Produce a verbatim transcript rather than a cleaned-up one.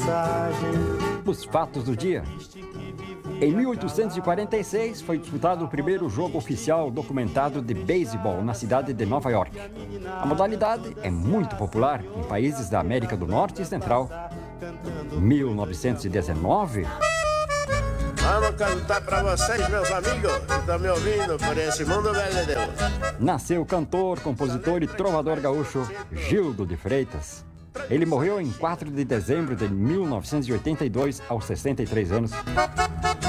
passagem. Os fatos do dia. Em mil oitocentos e quarenta e seis, foi disputado o primeiro jogo oficial documentado de beisebol na cidade de Nova York. A modalidade é muito popular em países da América do Norte e Central. mil novecentos e dezenove... Vamos cantar pra vocês, meus amigos, que estão me ouvindo por esse mundo velho de Deus. Nasceu o cantor, compositor e trovador gaúcho Gildo de Freitas. Ele morreu em quatro de dezembro de mil novecentos e oitenta e dois, aos sessenta e três anos.